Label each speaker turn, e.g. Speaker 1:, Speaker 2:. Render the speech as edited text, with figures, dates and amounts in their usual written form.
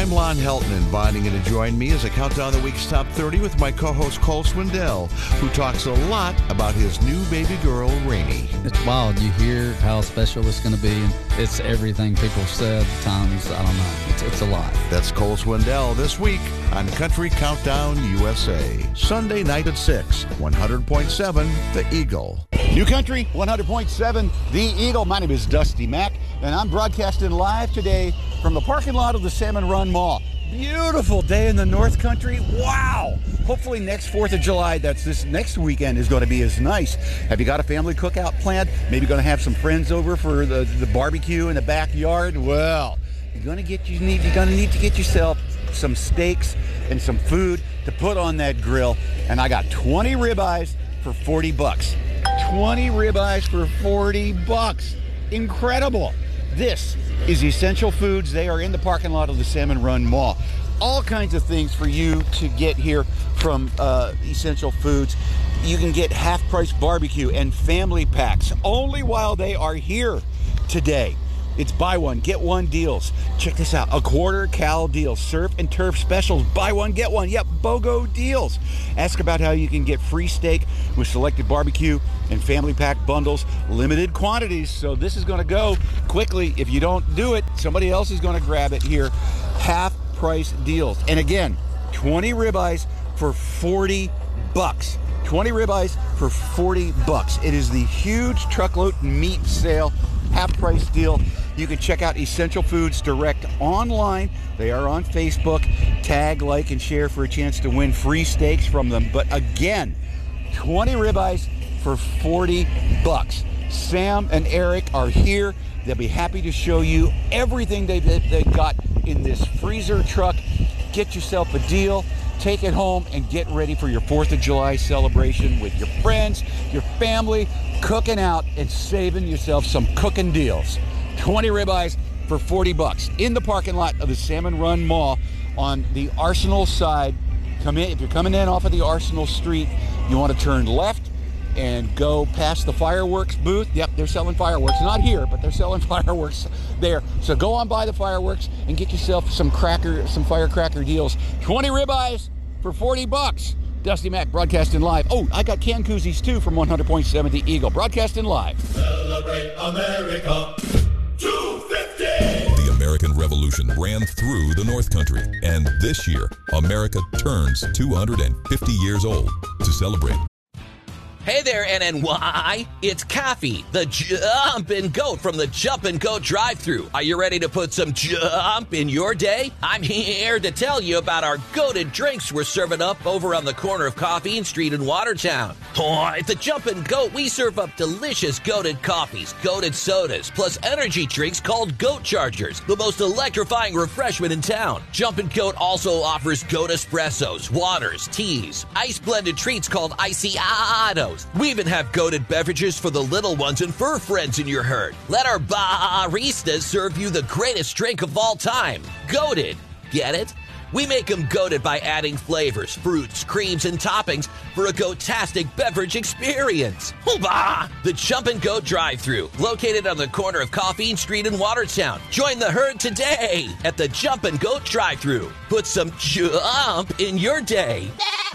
Speaker 1: I'm Lon Helton, inviting you to join me as I count down the week's top 30 with my co-host Cole Swindell, who talks a lot about his new baby girl, Rainey.
Speaker 2: It's wild. You hear how special it's going to be, and it's everything people said times, I don't know. It's a lot.
Speaker 1: That's Cole Swindell this week on Country Countdown USA. Sunday night at 6, 100.7 The Eagle.
Speaker 3: New Country, 100.7 The Eagle. My name is Dusty Mack, and I'm broadcasting live today from the parking lot of the Salmon Run Mall. Beautiful day in the North Country. Wow. Hopefully next 4th of July, that's this next weekend, is going to be as nice. Have you got a family cookout planned? Maybe going to have some friends over for the barbecue in the backyard? Well, you're going to need to get yourself some steaks and some food to put on that grill. And I got 20 ribeyes for $40. 20 ribeyes for $40. Incredible. This is Essential Foods. They are in the parking lot of the Salmon Run Mall. All kinds of things for you to get here from Essential Foods. You can get half-price barbecue and family packs only while they are here today. It's buy one, get one deals. Check this out, a quarter cal deal. Surf and turf specials, buy one, get one. Yep, BOGO deals. Ask about how you can get free steak with selected barbecue and family pack bundles. Limited quantities, so this is gonna go quickly. If you don't do it, somebody else is gonna grab it here. Half price deals. And again, 20 ribeyes for $40. 20 ribeyes for $40. It is the huge truckload meat sale, half price deal. You can check out Essential Foods Direct online. They are on Facebook. Tag, like, and share for a chance to win free steaks from them. But again, 20 ribeyes for $40. Sam and Eric are here. They'll be happy to show you everything they've got in this freezer truck. Get yourself a deal. Take it home and get ready for your 4th of July celebration with your friends, your family, cooking out and saving yourself some cooking deals. 20 ribeyes for $40 in the parking lot of the Salmon Run Mall on the Arsenal side. Come in, if you're coming in off of the Arsenal Street, you want to turn left and go past the fireworks booth. Yep, they're selling fireworks. Not here, but they're selling fireworks there. So go on by the fireworks and get yourself some firecracker deals. 20 ribeyes for $40. Dusty Mack broadcasting live. Oh, I got can koozies too from 100.7 The Eagle. Broadcasting live.
Speaker 4: Celebrate America 250!
Speaker 5: The American Revolution ran through the North Country, and this year, America turns 250 years old. To celebrate,
Speaker 6: Hey there, NNY. It's Coffee, the Jumpin' Goat from the Jumpin' Goat drive-thru. Are you ready to put some jump in your day? I'm here to tell you about our goated drinks we're serving up over on the corner of Coffee and Street in Watertown. Oh, at the Jumpin' Goat, we serve up delicious goated coffees, goated sodas, plus energy drinks called Goat Chargers, the most electrifying refreshment in town. Jumpin' Goat also offers goat espressos, waters, teas, ice-blended treats called Icy-Ados. We even have goated beverages for the little ones and fur friends in your herd. Let our baristas serve you the greatest drink of all time. Goated. Get it? We make them goated by adding flavors, fruits, creams, and toppings for a goat-tastic beverage experience. Hoobah! The Jumpin' Goat drive-thru, located on the corner of Coffee and Street in Watertown. Join the herd today at the Jumpin' Goat drive-thru. Put some jump in your day.